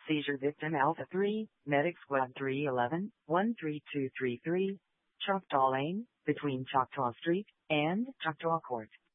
Seizure victim Alpha 3, Medic Squad 311, 13233, Choctaw Lane, between Choctaw Street and Choctaw Court.